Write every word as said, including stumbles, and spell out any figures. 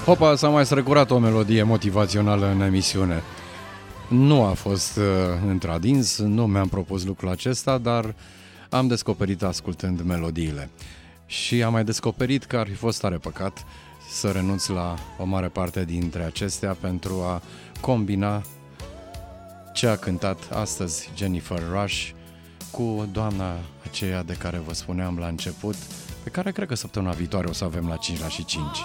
Hopa, s-a mai strecurat o melodie motivațională în emisiune. Nu a fost uh, într-adins, nu mi-am propus lucrul acesta, dar am descoperit ascultând melodiile. Și am mai descoperit că ar fi fost tare păcat să renunț la o mare parte dintre acestea pentru a combina ce a cântat astăzi Jennifer Rush cu doamna aceea de care vă spuneam la început, pe care cred că săptămâna viitoare o să avem la cinci la și cinci.